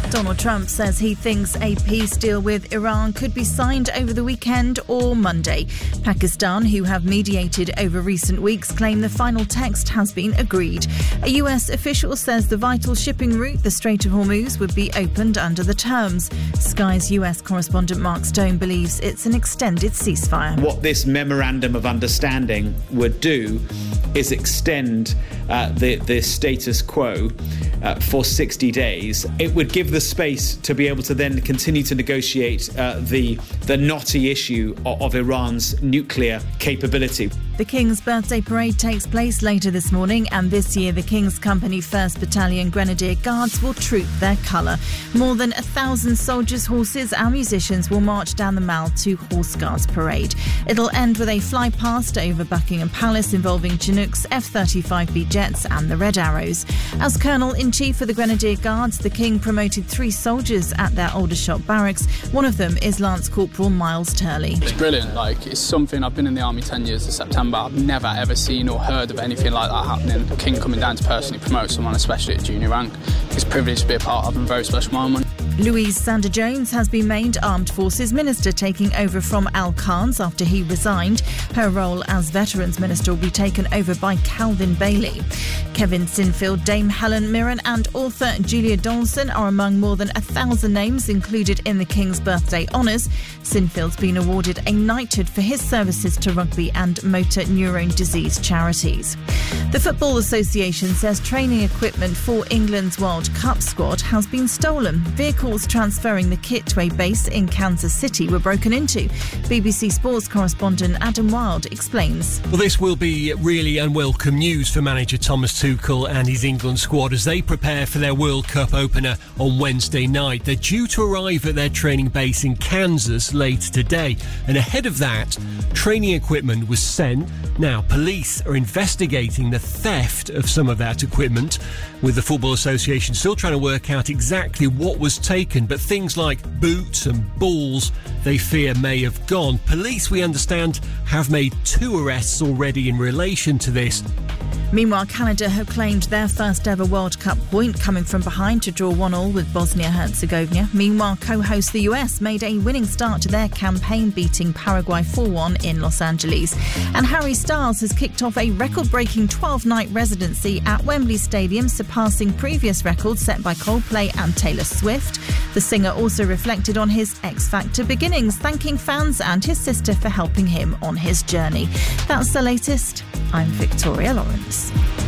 Donald Trump says he thinks a peace deal with Iran could be signed over the weekend or Monday. Pakistan, who have mediated over recent weeks, claim the final text has been agreed. A US official says the vital shipping route, the Strait of Hormuz, would be opened under the terms. Sky's US correspondent Mark Stone believes it's an extended ceasefire. What this memorandum of understanding would do is extend the status quo for 60 days. It would give the space to be able to then continue to negotiate the knotty issue of Iran's nuclear capability. The King's birthday parade takes place later this morning, and this year the King's Company 1st Battalion Grenadier Guards will troop their colour. More than 1,000 soldiers, horses and musicians will march down the Mall to Horse Guards Parade. It'll end with a fly-past over Buckingham Palace involving Chinooks, F-35B jets and the Red Arrows. As Colonel-in-Chief of the Grenadier Guards, the King promoted 3 soldiers at their Aldershot barracks. One of them is Lance Corporal Miles Turley. It's brilliant. It's something. I've been in the army 10 years this September. I've never ever seen or heard of anything like that happening. The King coming down to personally promote someone, especially at junior rank. It's a privilege to be a part of and very special moment. Louise Sander-Jones has been named Armed Forces Minister, taking over from Al Khan's after he resigned. Her role as Veterans Minister will be taken over by Calvin Bailey. Kevin Sinfield, Dame Helen Mirren and author Julia Donaldson are among more than 1,000 names included in the King's birthday honours. Sinfield's been awarded a knighthood for his services to rugby and motor neurone disease charities. The Football Association says training equipment for England's World Cup squad has been stolen. Vehicles transferring the kit to a base in Kansas City were broken into. BBC Sports correspondent Adam Wilde explains. Well, this will be really unwelcome news for manager Thomas Tuchel and his England squad as they prepare for their World Cup opener on Wednesday night. They're due to arrive at their training base in Kansas later today, and ahead of that, training equipment was sent. Now, police are investigating the theft of some of that equipment, with the Football Association still trying to work out exactly what was taken, but things like boots and balls they fear may have gone. Police, we understand, have made 2 arrests already in relation to this. Meanwhile, Canada have claimed their first ever World Cup point, coming from behind to draw 1-1 with Bosnia-Herzegovina. Meanwhile, co-host the US made a winning start to their campaign, beating Paraguay 4-1 in Los Angeles. And Harry Styles has kicked off a record-breaking 12-night residency at Wembley Stadium, surpassing previous records set by Coldplay and Taylor Swift. The singer also reflected on his X Factor beginnings, thanking fans and his sister for helping him on his journey. That's the latest. I'm Victoria Lawrence.